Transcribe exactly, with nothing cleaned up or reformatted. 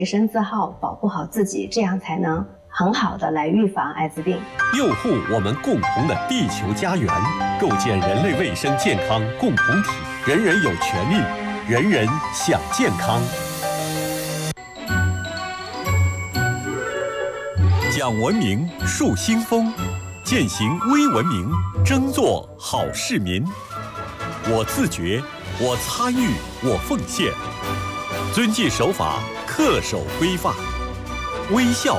身自好，保护好自己，这样才能很好的来预防艾滋病， 佑护我们共同的地球家园，构建人类卫生健康共同体。人人有权利，人人享健康。讲文明树新风，践行微文明，争做好市民。我自觉，我参与，我奉献，遵纪守法，恪守规范，微笑